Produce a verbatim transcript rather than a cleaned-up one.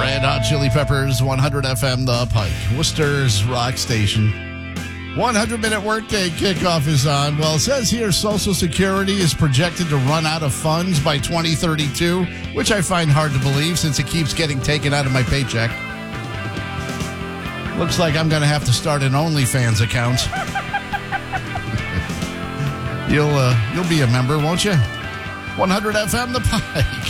Red Hot Chili Peppers, one hundred F M The Pike, Worcester's rock station. one hundred minute workday kickoff is on. Well, it says here Social Security is projected to run out of funds by twenty thirty-two, which I find hard to believe since it keeps getting taken out of my paycheck. Looks like I'm going to have to start an OnlyFans account. You'll uh, you'll be a member, won't you? one hundred F M The Pike.